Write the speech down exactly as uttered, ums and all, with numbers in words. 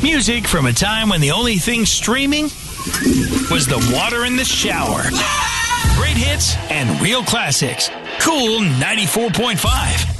Music from a time when the only thing streaming was the water in the shower. Great hits and real classics. Cool ninety-four point five.